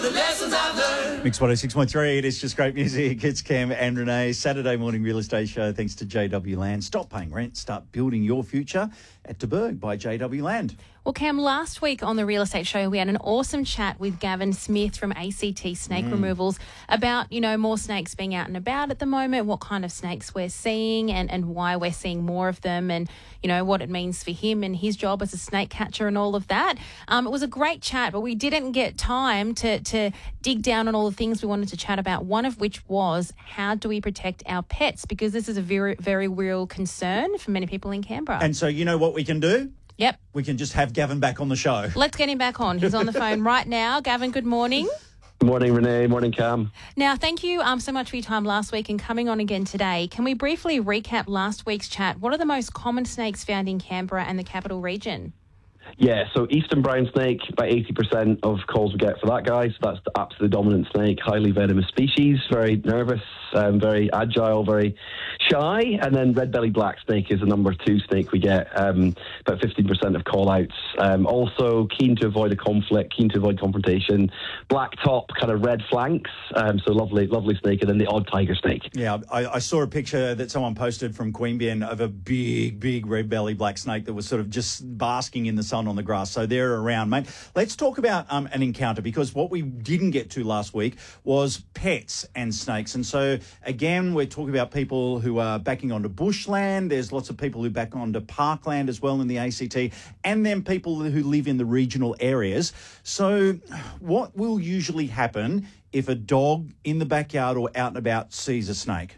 the lessons I've learned. Mix 106.3, it is just great music. It's Cam and Renee, Saturday morning real estate show thanks to JW Land. Stop paying rent, start building your future at De Burg by JW Land. Well, Cam, last week on the Real Estate Show, we had an awesome chat with Gavin Smith from ACT Snake Removals about, more snakes being out and about at the moment, what kind of snakes we're seeing and why we're seeing more of them and, what it means for him and his job as a snake catcher and all of that. It was a great chat, but we didn't get time to dig down on all the things we wanted to chat about, one of which was how do we protect our pets? Because this is a very, very real concern for many people in Canberra. And so you know what we can do? Yep. We can just have Gavin back on the show. Let's get him back on. He's on the phone right now. Gavin, good morning. Morning, Renee. Morning, Cam. Now, thank you so much for your time last week and coming on again today. Can we briefly recap last week's chat? What are the most common snakes found in Canberra and the capital region? Yeah, so eastern brown snake, about 80% of calls we get for that guy. So that's the absolute dominant snake, highly venomous species, very nervous, very agile, very shy. And then red-bellied black snake is the number 2 snake we get, about 15% of call-outs. Also keen to avoid a conflict, keen to avoid confrontation. Black top, kind of red flanks, so lovely snake. And then the odd tiger snake. Yeah, I saw a picture that someone posted from Queanbeyan of a big red-bellied black snake that was sort of just basking in the sun on the grass. So they're around, mate. Let's talk about an encounter, because what we didn't get to last week was pets and snakes. And so, again, we're talking about people who are backing onto bushland. There's lots of people who back onto parkland as well in the ACT, and then people who live in the regional areas. So what will usually happen if a dog in the backyard or out and about sees a snake?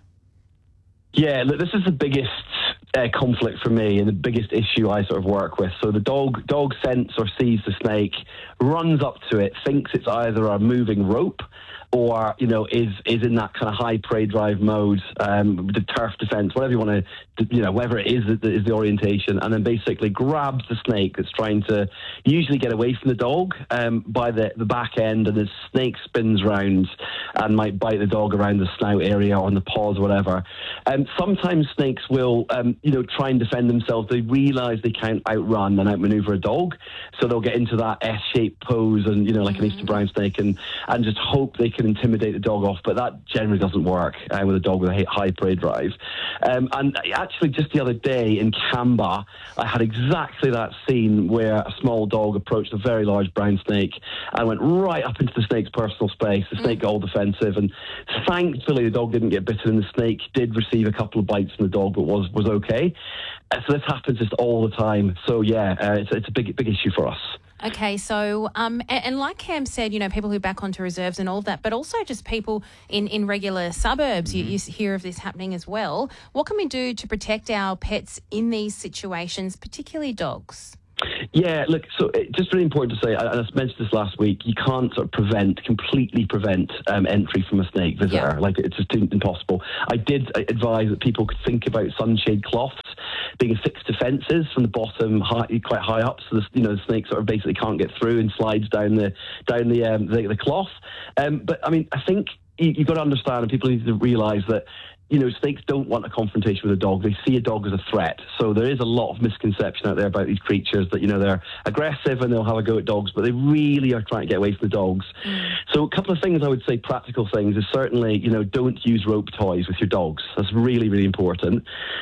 Yeah, look, this is the biggest conflict for me and the biggest issue I sort of work with. So the dog scents or sees the snake, runs up to it, thinks it's either a moving rope or, is in that kind of high prey drive mode, the turf defense, whatever you want to, whatever it is that is the orientation, and then basically grabs the snake that's trying to usually get away from the dog by the back end, and the snake spins round and might bite the dog around the snout area or on the paws or whatever. Sometimes snakes will, try and defend themselves. They realise they can't outrun and outmaneuver a dog, so they'll get into that S-shaped pose and, like an eastern brown snake and just hope they can intimidate the dog off, but that generally doesn't work with a dog with a high prey drive. And actually, just the other day in Canberra, I had exactly that scene where a small dog approached a very large brown snake and went right up into the snake's personal space. The snake got all defensive, and thankfully the dog didn't get bitten, and the snake did receive a couple of bites from the dog, but was okay. So this happens just all the time. So yeah, it's a big issue for us. Okay, so, and like Cam said, people who back onto reserves and all of that, but also just people in regular suburbs, you hear of this happening as well. What can we do to protect our pets in these situations, particularly dogs? Yeah, look, so it's just really important to say, and I mentioned this last week, you can't sort of completely prevent entry from a snake visitor. Yeah. Like, it's just impossible. I did advise that people could think about sunshade cloths being affixed to fences from the bottom quite high up, so the snake sort of basically can't get through and slides down the cloth. But I mean, I think you've got to understand, and people need to realise that snakes don't want a confrontation with a dog. They see a dog as a threat. So there is a lot of misconception out there about these creatures that, they're aggressive and they'll have a go at dogs, but they really are trying to get away from the dogs. So a couple of things I would say, practical things, is certainly, don't use rope toys with your dogs. That's really, really important.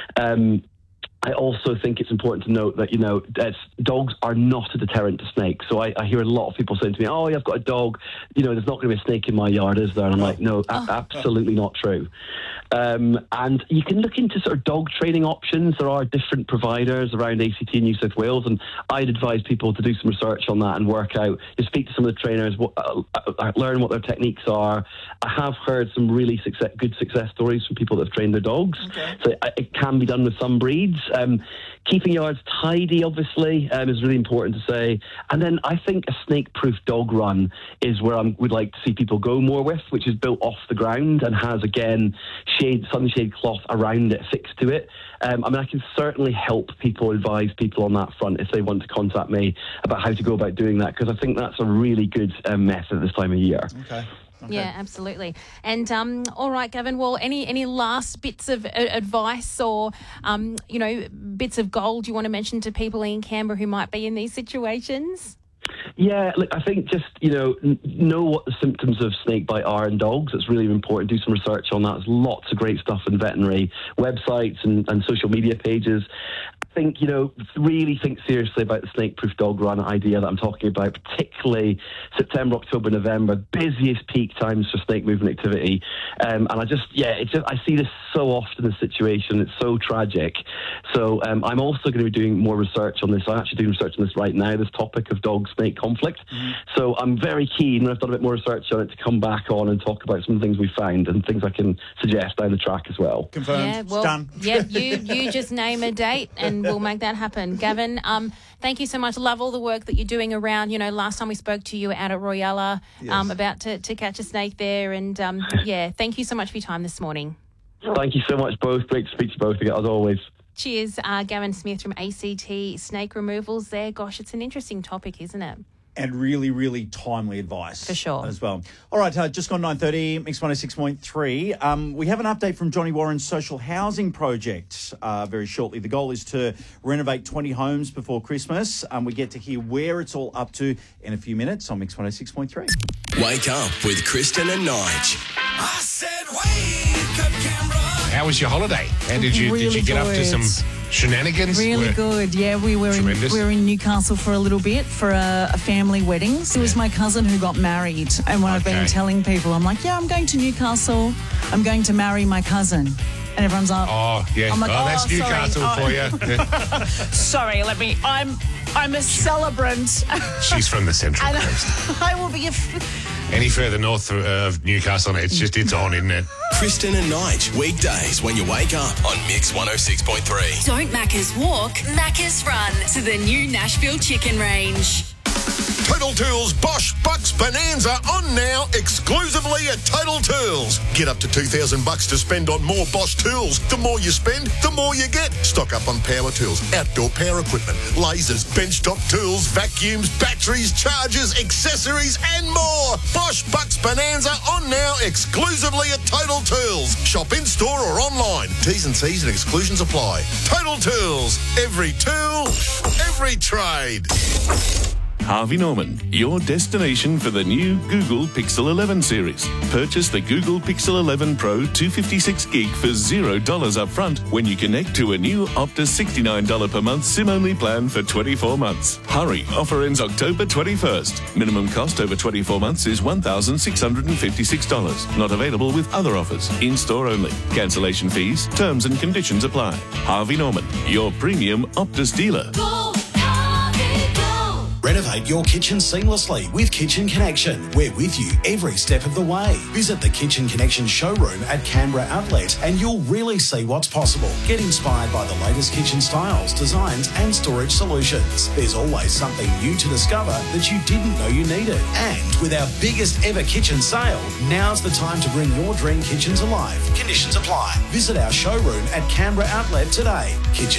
I also think it's important to note that, dogs are not a deterrent to snakes. So I hear a lot of people saying to me, oh, yeah, I've got a dog, there's not going to be a snake in my yard, is there? And I'm like, no, absolutely not true. And you can look into sort of dog training options. There are different providers around ACT and New South Wales, and I'd advise people to do some research on that and work out, just speak to some of the trainers, learn what their techniques are. I have heard some really good success stories from people that have trained their dogs. Okay. So it can be done with some breeds. Keeping yards tidy, obviously, is really important to say. And then I think a snake-proof dog run is where I would like to see people go more with, which is built off the ground and has, again, sunshade cloth around it, fixed to it. I can certainly help people, advise people on that front if they want to contact me about how to go about doing that, because I think that's a really good method this time of year. Okay. Yeah, absolutely. And all right, Gavin. Well, any last bits of advice or bits of gold you want to mention to people in Canberra who might be in these situations? Yeah, look, I think just, know what the symptoms of snake bite are in dogs. It's really important. Do some research on that. There's lots of great stuff in veterinary websites and social media pages. I think, really think seriously about the snake-proof dog run idea that I'm talking about, particularly September, October, November, busiest peak times for snake movement activity. And I see this so often in this situation. It's so tragic. So I'm also going to be doing more research on this. I'm actually doing research on this right now, this topic of dog-snake conflict. So I'm very keen, when I've done a bit more research on it, to come back on and talk about some things we found and things I can suggest down the track as well. Confirmed. Yeah, well, done. Yeah, you just name a date and we'll make that happen. Gavin, thank you so much. Love all the work that you're doing around. Last time we spoke to you out at Royalla, about to catch a snake there. And thank you so much for your time this morning. Thank you so much, both. Great to speak to you both again, as always. Cheers. Gavin Smith from ACT Snake Removals there. Gosh, it's an interesting topic, isn't it? And really, really timely advice. For sure. As well. All right, just gone 9:30, Mix 106.3. We have an update from Johnny Warren's social housing project very shortly. The goal is to renovate 20 homes before Christmas. We get to hear where it's all up to in a few minutes on Mix 106.3. Wake up with Kristen and Nige. I said wake up, Canberra. How was your holiday? And did you get up to some shenanigans? Really good. Yeah, we were in Newcastle for a little bit for a family wedding. It was my cousin who got married, and when I've been telling people, I'm like, I'm going to Newcastle. I'm going to marry my cousin. And everyone's like, oh, yeah. I'm like, that's Newcastle for you. Yeah. Sorry, I'm a celebrant. She's from the Central Coast. I will be Any further north of Newcastle, it's on, isn't it? Kristen and Nige, weekdays when you wake up on Mix 106.3. Don't Macca's walk, Macca's run to the new Nashville Chicken Range. Total Tools Bosch Bucks Bonanza on now exclusively at Total Tools. Get up to $2,000 to spend on more Bosch tools. The more you spend, the more you get. Stock up on power tools, outdoor power equipment, lasers, benchtop tools, vacuums, batteries, chargers, accessories and more. Bosch Bucks Bonanza on now exclusively at Total Tools. Shop in store or online. T's and C's and exclusions apply. Total Tools. Every tool, every trade. Harvey Norman, your destination for the new Google Pixel 11 series. Purchase the Google Pixel 11 Pro 256 gig for $0 up front when you connect to a new Optus $69 per month SIM-only plan for 24 months. Hurry, offer ends October 21st. Minimum cost over 24 months is $1,656. Not available with other offers. In-store only. Cancellation fees, terms and conditions apply. Harvey Norman, your premium Optus dealer. Renovate your kitchen seamlessly with Kitchen Connection. We're with you every step of the way. Visit the Kitchen Connection showroom at Canberra Outlet and you'll really see what's possible. Get inspired by the latest kitchen styles, designs and storage solutions. There's always something new to discover that you didn't know you needed. And with our biggest ever kitchen sale, now's the time to bring your dream kitchen to life. Conditions apply. Visit our showroom at Canberra Outlet today. Kitchen